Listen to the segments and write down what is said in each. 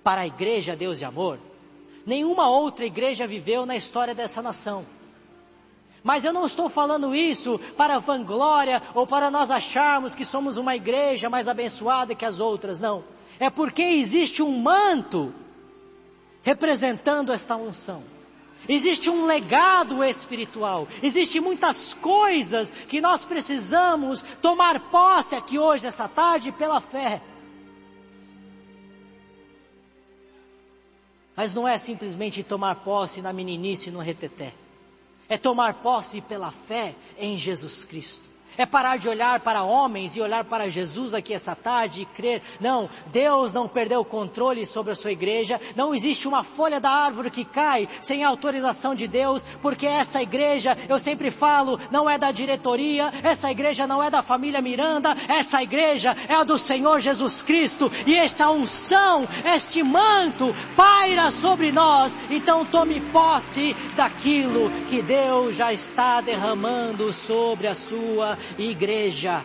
para a igreja Deus de Amor, nenhuma outra igreja viveu na história dessa nação. Mas eu não estou falando isso para vanglória ou para nós acharmos que somos uma igreja mais abençoada que as outras, não. É porque existe um manto representando esta unção. Existe um legado espiritual. Existem muitas coisas que nós precisamos tomar posse aqui hoje, essa tarde, pela fé. Mas não é simplesmente tomar posse na meninice e no reteté. É tomar posse pela fé em Jesus Cristo. É parar de olhar para homens e olhar para Jesus aqui essa tarde e crer. Não, Deus não perdeu o controle sobre a sua igreja. Não existe uma folha da árvore que cai sem a autorização de Deus. Porque essa igreja, eu sempre falo, não é da diretoria. Essa igreja não é da família Miranda. Essa igreja é a do Senhor Jesus Cristo. E esta unção, este manto paira sobre nós. Então tome posse daquilo que Deus já está derramando sobre a sua igreja.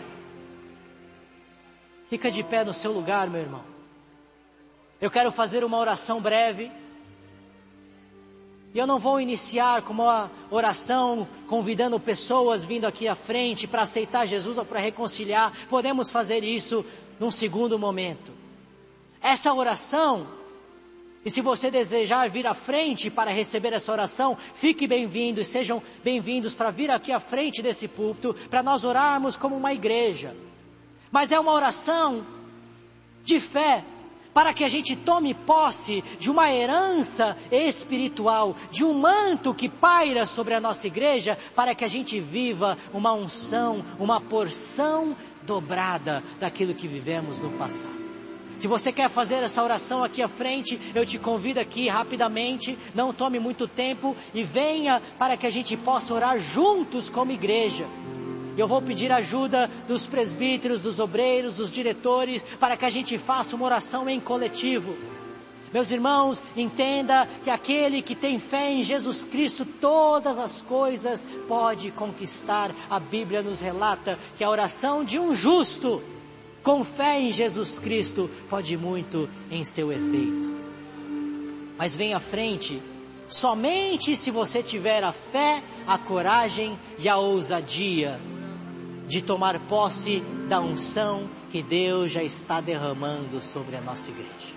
Fica de pé no seu lugar, meu irmão. Eu quero fazer uma oração breve. E eu não vou iniciar com uma oração convidando pessoas vindo aqui à frente para aceitar Jesus ou para reconciliar. Podemos fazer isso num segundo momento. Essa oração, e se você desejar vir à frente para receber essa oração, fique bem-vindo e sejam bem-vindos para vir aqui à frente desse púlpito, para nós orarmos como uma igreja. Mas é uma oração de fé, para que a gente tome posse de uma herança espiritual, de um manto que paira sobre a nossa igreja, para que a gente viva uma unção, uma porção dobrada daquilo que vivemos no passado. Se você quer fazer essa oração aqui à frente, eu te convido aqui rapidamente, não tome muito tempo e venha para que a gente possa orar juntos como igreja. Eu vou pedir ajuda dos presbíteros, dos obreiros, dos diretores, para que a gente faça uma oração em coletivo. Meus irmãos, entenda que aquele que tem fé em Jesus Cristo, todas as coisas pode conquistar. A Bíblia nos relata que a oração de um justo, com fé em Jesus Cristo, pode muito em seu efeito. Mas vem à frente, somente se você tiver a fé, a coragem e a ousadia de tomar posse da unção que Deus já está derramando sobre a nossa igreja.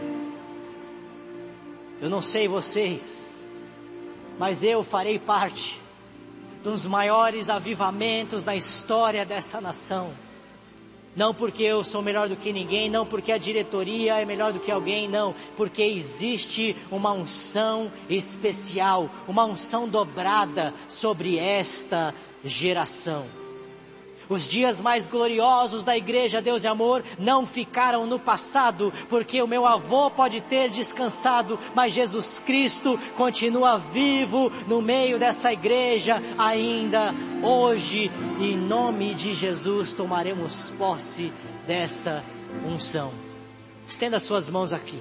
Eu não sei vocês, mas eu farei parte dos maiores avivamentos na história dessa nação. Não porque eu sou melhor do que ninguém, não porque a diretoria é melhor do que alguém, não. Porque existe uma unção especial, uma unção dobrada sobre esta geração. Os dias mais gloriosos da igreja Deus de Amor não ficaram no passado, porque o meu avô pode ter descansado, mas Jesus Cristo continua vivo no meio dessa igreja ainda hoje. E em nome de Jesus tomaremos posse dessa unção. Estenda suas mãos aqui.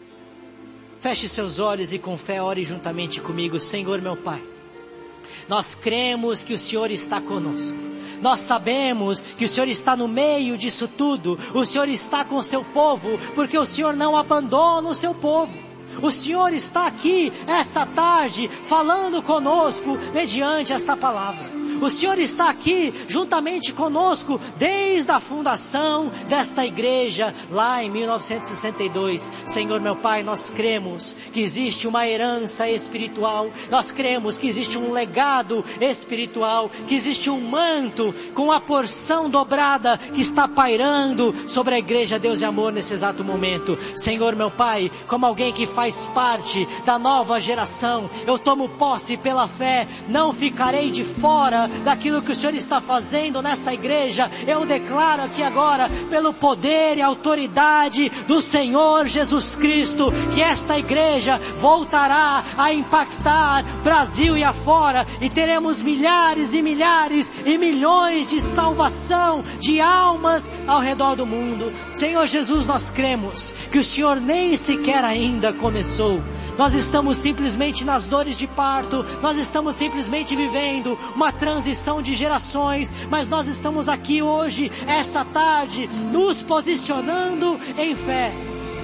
Feche seus olhos e com fé ore juntamente comigo. Senhor meu Pai, nós cremos que o Senhor está conosco. Nós sabemos que o Senhor está no meio disso tudo. O Senhor está com o seu povo, porque o Senhor não abandona o seu povo. O Senhor está aqui essa tarde falando conosco mediante esta palavra. O Senhor está aqui juntamente conosco desde a fundação desta igreja lá em 1962. Senhor meu Pai, nós cremos que existe uma herança espiritual. Nós cremos que existe um legado espiritual, que existe um manto com a porção dobrada que está pairando sobre a igreja Deus de Amor nesse exato momento. Senhor meu Pai, como alguém que faz parte da nova geração, eu tomo posse pela fé, não ficarei de fora daquilo que o Senhor está fazendo nessa igreja. Eu declaro aqui agora, pelo poder e autoridade do Senhor Jesus Cristo, que esta igreja voltará a impactar Brasil e afora, e teremos milhares e milhares e milhões de salvação de almas ao redor do mundo. Senhor Jesus, nós cremos que o Senhor nem sequer ainda começou. Nós estamos simplesmente nas dores de parto, nós estamos simplesmente vivendo uma transição de gerações, mas nós estamos aqui hoje, essa tarde, nos posicionando em fé.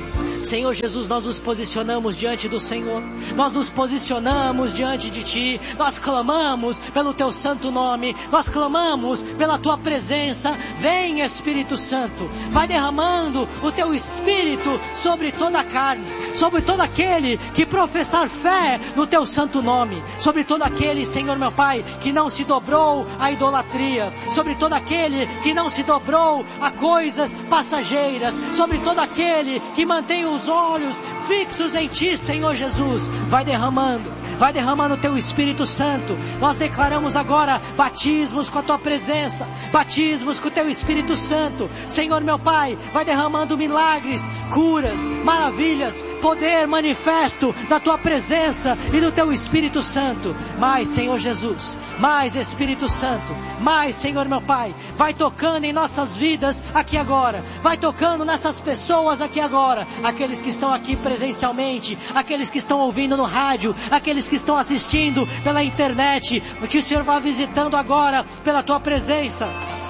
Senhor Jesus, nós nos posicionamos diante do Senhor, nós nos posicionamos diante de Ti, nós clamamos pelo Teu santo nome, nós clamamos pela Tua presença. Vem, Espírito Santo, vai derramando o Teu Espírito sobre toda a carne, sobre todo aquele que professar fé no Teu santo nome, sobre todo aquele, Senhor meu Pai, que não se dobrou à idolatria, sobre todo aquele que não se dobrou a coisas passageiras, sobre todo aquele que mantém os olhos fixos em Ti, Senhor Jesus. Vai derramando o Teu Espírito Santo. Nós declaramos agora batismos com a Tua presença, batismos com o Teu Espírito Santo. Senhor meu Pai, vai derramando milagres, curas, maravilhas, poder manifesto da Tua presença e do Teu Espírito Santo. Mais, Senhor Jesus, mais Espírito Santo, mais, Senhor meu Pai, vai tocando em nossas vidas aqui agora, vai tocando nessas pessoas aqui agora, aqueles que estão aqui presencialmente, aqueles que estão ouvindo no rádio, aqueles que estão assistindo pela internet, que o Senhor vai visitando agora pela Tua presença.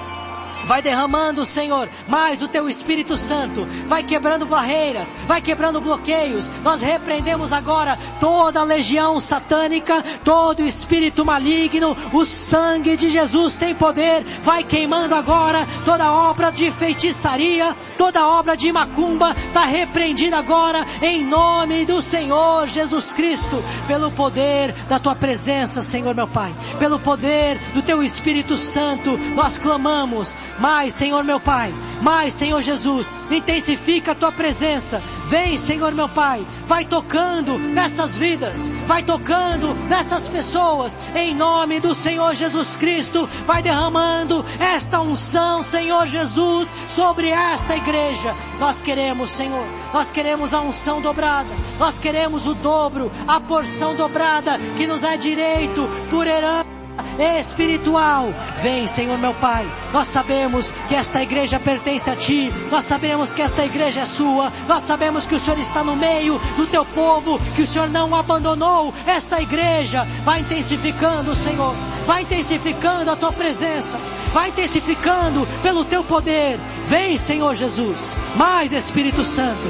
Vai derramando, Senhor, mais o Teu Espírito Santo, vai quebrando barreiras, vai quebrando bloqueios. Nós repreendemos agora toda a legião satânica, todo espírito maligno. O sangue de Jesus tem poder, vai queimando agora toda obra de feitiçaria, toda obra de macumba, está repreendida agora em nome do Senhor Jesus Cristo, pelo poder da Tua presença, Senhor meu Pai, pelo poder do Teu Espírito Santo. Nós clamamos, mais, Senhor meu Pai, mais, Senhor Jesus, intensifica a Tua presença. Vem, Senhor meu Pai, vai tocando nessas vidas, vai tocando nessas pessoas, em nome do Senhor Jesus Cristo. Vai derramando esta unção, Senhor Jesus, sobre esta igreja. Nós queremos, Senhor, nós queremos a unção dobrada, nós queremos o dobro, a porção dobrada que nos é direito por herança espiritual. Vem, Senhor meu Pai, nós sabemos que esta igreja pertence a Ti, nós sabemos que esta igreja é Sua, nós sabemos que o Senhor está no meio do Teu povo, que o Senhor não abandonou esta igreja. Vai intensificando, Senhor, vai intensificando a Tua presença, vai intensificando pelo Teu poder. Vem, Senhor Jesus, mais Espírito Santo,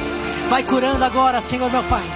vai curando agora, Senhor meu Pai.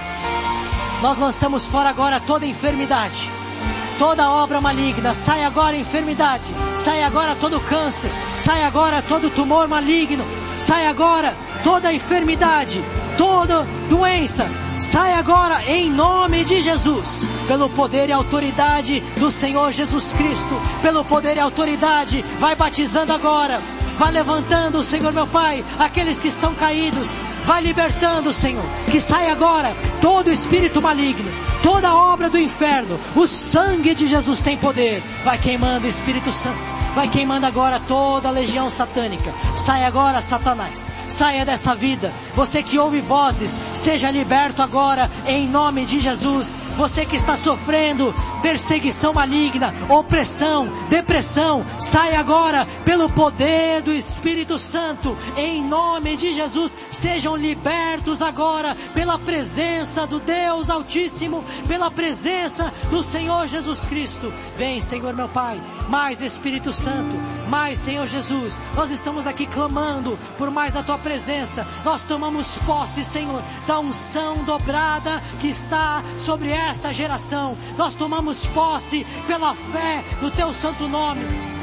Nós lançamos fora agora toda enfermidade, toda obra maligna. Sai agora enfermidade, sai agora todo câncer, sai agora todo tumor maligno, sai agora toda enfermidade, toda doença, sai agora em nome de Jesus, pelo poder e autoridade do Senhor Jesus Cristo, pelo poder e autoridade. Vai batizando agora, vai levantando, Senhor meu Pai, aqueles que estão caídos, vai libertando, Senhor, que sai agora todo espírito maligno, toda obra do inferno. O sangue de Jesus tem poder. Vai queimando, Espírito Santo, vai queimando agora toda a legião satânica. Sai agora, Satanás, saia dessa vida. Você que ouve vozes, seja liberto agora em nome de Jesus. Você que está sofrendo perseguição maligna, opressão, depressão, sai agora pelo poder do Espírito Santo, em nome de Jesus. Sejam libertos agora pela presença do Deus Altíssimo, pela presença do Senhor Jesus Cristo. Vem, Senhor meu Pai, mais Espírito Santo, mais, Senhor Jesus. Nós estamos aqui clamando por mais a Tua presença. Nós tomamos posse, Senhor, da unção dobrada que está sobre esta geração. Nós tomamos posse pela fé no Teu santo nome.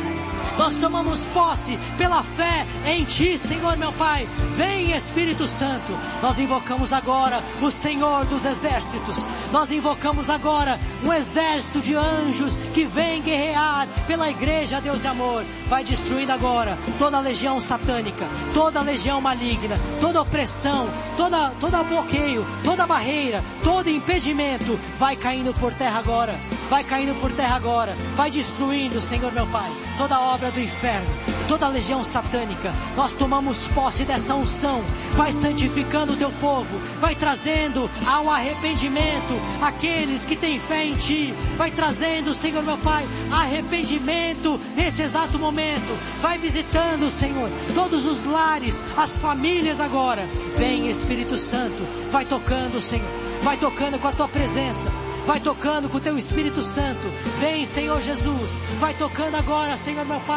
Nós tomamos posse pela fé em Ti, Senhor meu Pai. Vem, Espírito Santo. Nós invocamos agora o Senhor dos exércitos. Nós invocamos agora um exército de anjos que vem guerrear pela igreja, Deus de amor. Vai destruindo agora toda a legião satânica, toda a legião maligna, toda opressão, toda bloqueio, toda barreira, todo impedimento. Vai caindo por terra agora. Vai caindo por terra agora. Vai destruindo, Senhor meu Pai, toda obra do inferno, toda a legião satânica. Nós tomamos posse dessa unção. Vai santificando o Teu povo, vai trazendo ao arrependimento aqueles que têm fé em Ti. Vai trazendo, Senhor meu Pai, arrependimento nesse exato momento. Vai visitando, Senhor, todos os lares, as famílias agora. Vem, Espírito Santo, vai tocando, Senhor, vai tocando com a Tua presença, vai tocando com o Teu Espírito Santo. Vem, Senhor Jesus, vai tocando agora, Senhor meu Pai,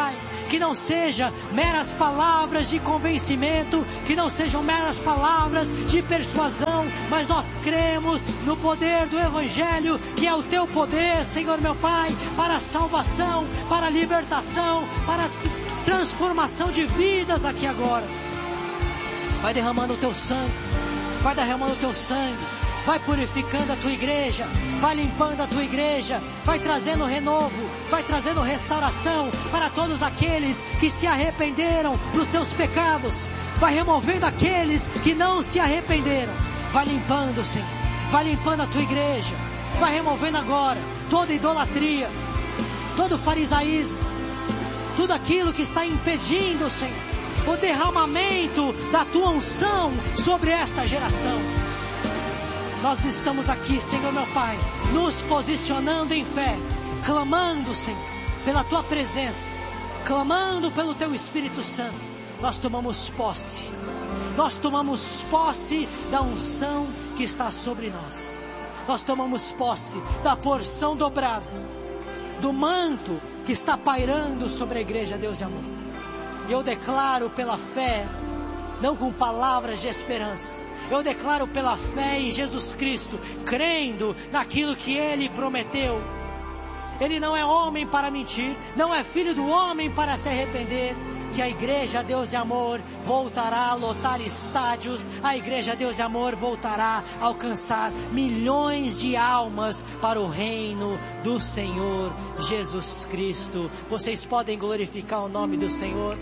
que não sejam meras palavras de convencimento, que não sejam meras palavras de persuasão, mas nós cremos no poder do Evangelho, que é o teu poder, Senhor meu Pai, para a salvação, para a libertação, para a transformação de vidas aqui agora. Vai derramando o teu sangue, vai derramando o teu sangue, vai purificando a tua igreja, vai limpando a tua igreja, vai trazendo renovo, vai trazendo restauração para todos aqueles que se arrependeram dos seus pecados, vai removendo aqueles que não se arrependeram, vai limpando, Senhor, vai limpando a tua igreja, vai removendo agora toda idolatria, todo farisaísmo, tudo aquilo que está impedindo, Senhor, o derramamento da tua unção sobre esta geração. Nós estamos aqui, Senhor meu Pai, nos posicionando em fé, clamando, Senhor, pela tua presença, clamando pelo teu Espírito Santo. Nós tomamos posse da unção que está sobre nós. Nós tomamos posse da porção dobrada, do manto que está pairando sobre a igreja, Deus de amor. E eu declaro pela fé, não com palavras de esperança, eu declaro pela fé em Jesus Cristo, crendo naquilo que Ele prometeu. Ele não é homem para mentir, não é filho do homem para se arrepender. Que a igreja Deus de Amor voltará a lotar estádios, a igreja Deus de Amor voltará a alcançar milhões de almas para o reino do Senhor Jesus Cristo. Vocês podem glorificar o nome do Senhor?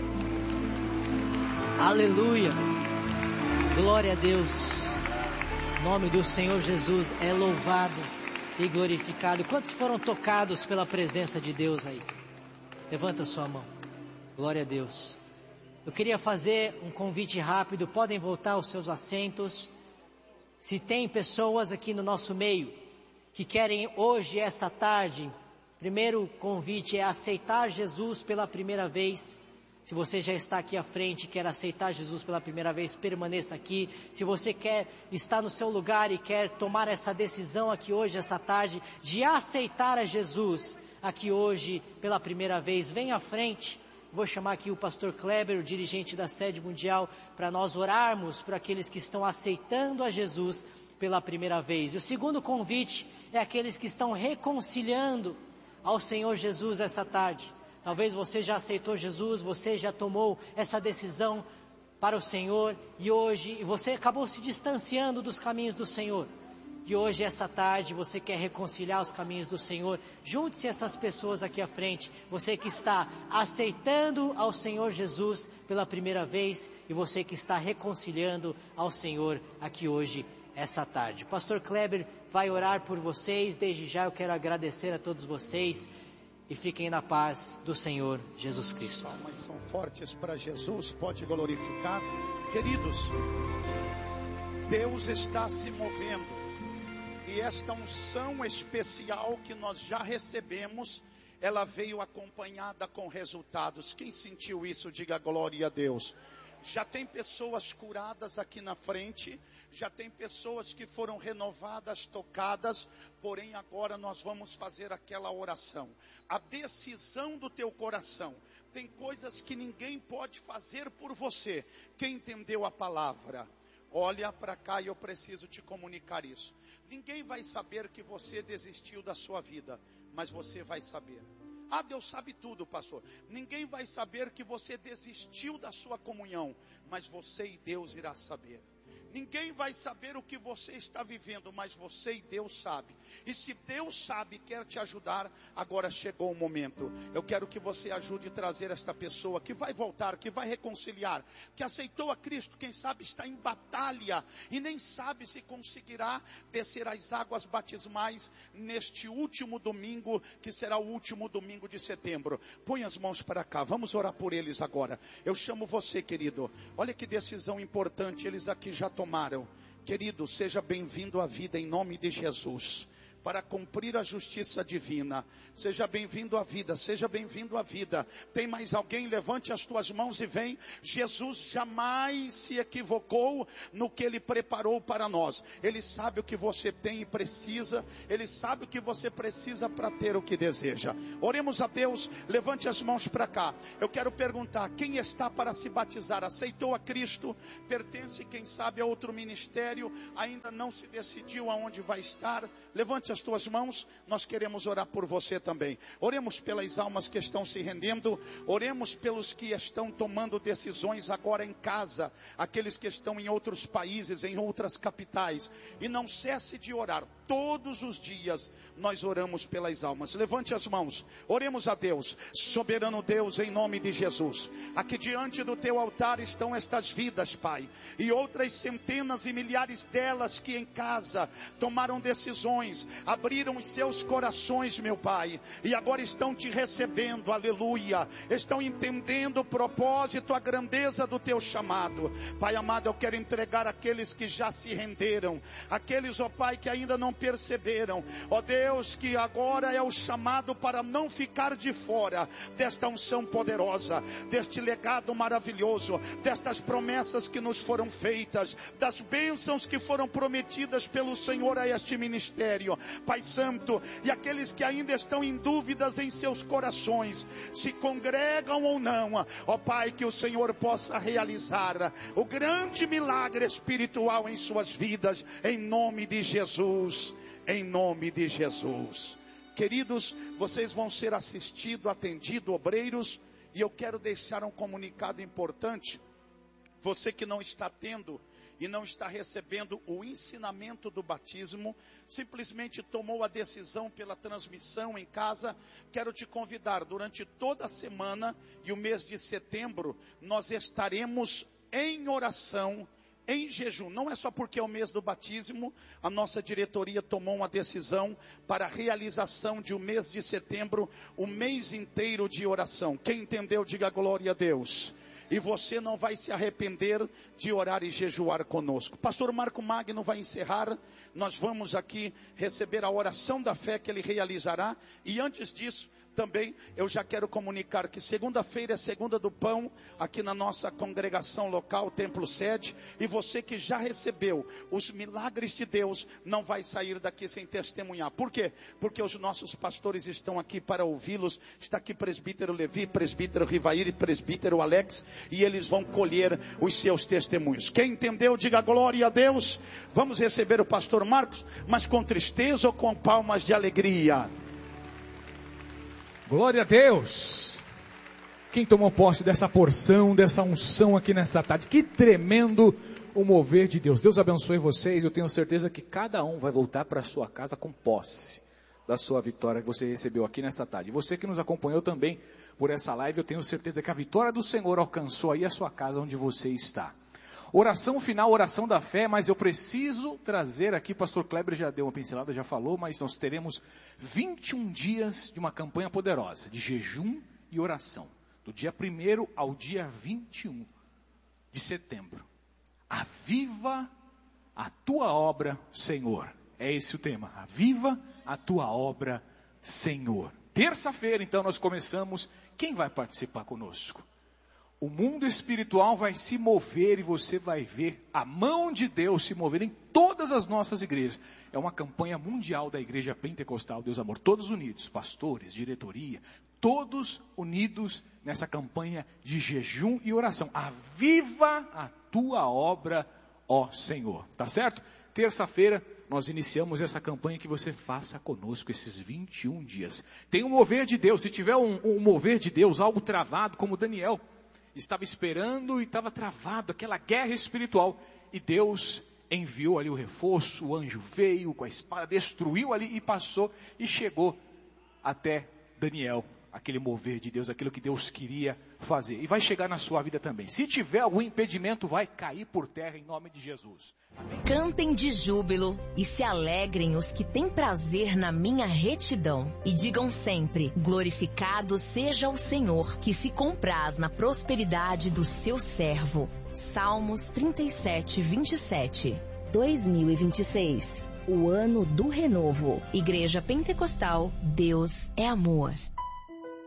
Aleluia! Glória a Deus! O nome do Senhor Jesus é louvado e glorificado. Quantos foram tocados pela presença de Deus aí? Levanta sua mão. Glória a Deus. Eu queria fazer um convite rápido. Podem voltar aos seus assentos. Se tem pessoas aqui no nosso meio que querem hoje, essa tarde, primeiro convite é aceitar Jesus pela primeira vez. Se você já está aqui à frente e quer aceitar Jesus pela primeira vez, permaneça aqui. Se você quer estar no seu lugar e quer tomar essa decisão aqui hoje, essa tarde, de aceitar a Jesus aqui hoje pela primeira vez, venha à frente. Vou chamar aqui o pastor Kleber, o dirigente da sede mundial, para nós orarmos por aqueles que estão aceitando a Jesus pela primeira vez. E o segundo convite é aqueles que estão reconciliando ao Senhor Jesus essa tarde. Talvez você já aceitou Jesus, você já tomou essa decisão para o Senhor e hoje você acabou se distanciando dos caminhos do Senhor. E hoje, essa tarde, você quer reconciliar os caminhos do Senhor. Junte-se a essas pessoas aqui à frente. Você que está aceitando ao Senhor Jesus pela primeira vez e você que está reconciliando ao Senhor aqui hoje, essa tarde. O pastor Kleber vai orar por vocês. Desde já eu quero agradecer a todos vocês e fiquem na paz do Senhor Jesus Cristo. Palmas são fortes para Jesus, pode glorificar. Queridos, Deus está se movendo. E esta unção especial que nós já recebemos, ela veio acompanhada com resultados. Quem sentiu isso, diga glória a Deus. Já tem pessoas curadas aqui na frente, já tem pessoas que foram renovadas, tocadas, porém agora nós vamos fazer aquela oração. A decisão do teu coração. Tem coisas que ninguém pode fazer por você. Quem entendeu a palavra? Olha para cá e eu preciso te comunicar isso. Ninguém vai saber que você desistiu da sua vida, mas você vai saber. Ah, Deus sabe tudo, pastor. Ninguém vai saber que você desistiu da sua comunhão, mas você e Deus irá saber. Ninguém vai saber o que você está vivendo, mas você e Deus sabe. E se Deus sabe e quer te ajudar, agora chegou o momento. Eu quero que você ajude a trazer esta pessoa que vai voltar, que vai reconciliar, que aceitou a Cristo, quem sabe está em batalha e nem sabe se conseguirá descer as águas batismais neste último domingo, que será o último domingo de setembro. Põe as mãos para cá, vamos orar por eles agora. Eu chamo você, querido. Olha que decisão importante, eles aqui já tomaram. Querido, seja bem-vindo à vida em nome de Jesus. para cumprir a justiça divina. Seja bem-vindo à vida, seja bem-vindo à vida. Tem mais alguém? Levante as tuas mãos e vem. Jesus jamais se equivocou no que Ele preparou para nós. Ele sabe o que você tem e precisa. Ele sabe o que você precisa para ter o que deseja. Oremos a Deus. Levante as mãos para cá. Eu quero perguntar, quem está para se batizar? Aceitou a Cristo? Pertence, quem sabe, a outro ministério? Ainda não se decidiu aonde vai estar? Levante as tuas mãos. Nós queremos orar por você também. Oremos pelas almas que estão se rendendo. Oremos pelos que estão tomando decisões agora em casa. Aqueles que estão em outros países, em outras capitais. E não cesse de orar. Todos os dias nós oramos pelas almas. Levante as mãos. Oremos a Deus. Soberano Deus, em nome de Jesus. Aqui diante do teu altar estão estas vidas, Pai. E outras centenas e milhares delas que em casa tomaram decisões, abriram os seus corações, meu Pai. E agora estão te recebendo, aleluia. Estão entendendo o propósito, a grandeza do teu chamado. Pai amado, eu quero entregar aqueles que já se renderam. Aqueles, ó Pai, que ainda não perceberam, ó Deus, que agora é o chamado para não ficar de fora desta unção poderosa, deste legado maravilhoso, destas promessas que nos foram feitas, das bênçãos que foram prometidas pelo Senhor a este ministério, Pai Santo. E aqueles que ainda estão em dúvidas em seus corações, se congregam ou não, ó Pai, que o Senhor possa realizar o grande milagre espiritual em suas vidas, em nome de Jesus. Em nome de Jesus. Queridos, vocês vão ser assistidos, atendidos, obreiros. E eu quero deixar um comunicado importante. Você que não está tendo e não está recebendo o ensinamento do batismo, simplesmente tomou a decisão pela transmissão em casa, quero te convidar, durante toda a semana e o mês de setembro, nós estaremos em oração, em jejum. Não é só porque é o mês do batismo, a nossa diretoria tomou uma decisão para a realização de um mês de setembro, o mês inteiro de oração. Quem entendeu, diga glória a Deus. E você não vai se arrepender de orar e jejuar conosco. Pastor Marco Magno vai encerrar. Nós vamos aqui receber a oração da fé que ele realizará. E antes disso, também eu já quero comunicar que segunda-feira é segunda do pão aqui na nossa congregação local, Templo Sede. E você que já recebeu os milagres de Deus não vai sair daqui sem testemunhar. Por quê? Porque os nossos pastores estão aqui para ouvi-los. Está aqui presbítero Levi, presbítero Rivair e presbítero Alex, e eles vão colher os seus testemunhos. Quem entendeu, diga glória a Deus. Vamos receber o pastor Marcos, mas com tristeza ou com palmas de alegria? Glória a Deus. Quem tomou posse dessa porção, dessa unção aqui nessa tarde? Que tremendo o mover de Deus. Deus abençoe vocês. Eu tenho certeza que cada um vai voltar para a sua casa com posse da sua vitória que você recebeu aqui nessa tarde. Você que nos acompanhou também por essa live, eu tenho certeza que a vitória do Senhor alcançou aí a sua casa onde você está. Oração final, oração da fé, mas eu preciso trazer aqui, pastor Kleber já deu uma pincelada, já falou, mas nós teremos 21 dias de uma campanha poderosa, de jejum e oração, do dia 1º ao dia 21 de setembro. Aviva a tua obra, Senhor. É esse o tema, aviva a tua obra, Senhor. Terça-feira, então, nós começamos. Quem vai participar conosco? O mundo espiritual vai se mover e você vai ver a mão de Deus se mover em todas as nossas igrejas. É uma campanha mundial da Igreja Pentecostal Deus Amor. Todos unidos, pastores, diretoria, todos unidos nessa campanha de jejum e oração. Aviva a tua obra, ó Senhor. Tá certo? Terça-feira nós iniciamos essa campanha que você faça conosco esses 21 dias. Tem um mover de Deus. Se tiver um mover de Deus, algo travado, como Daniel estava esperando e estava travado, aquela guerra espiritual, e Deus enviou ali o reforço, o anjo veio com a espada, destruiu ali e passou e chegou até Daniel, aquele mover de Deus, aquilo que Deus queria fazer, e vai chegar na sua vida também. Se tiver algum impedimento, vai cair por terra em nome de Jesus. Amém? Cantem de júbilo e se alegrem os que têm prazer na minha retidão. E digam sempre, glorificado seja o Senhor, que se compraz na prosperidade do seu servo. Salmos 37, 27. 2026. o ano do renovo. Igreja Pentecostal, Deus é amor.